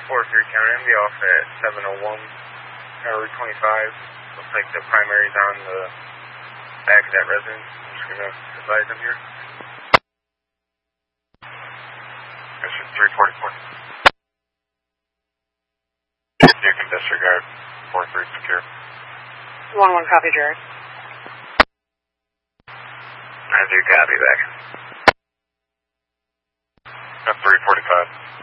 County. I'm be off at 701, Route 25. Looks like the primary's on the back of that residence. I'm just going to advise them here. Mission 344. You can disregard 43 secure. 1-1 copy, Jared. I do copy back. F 345.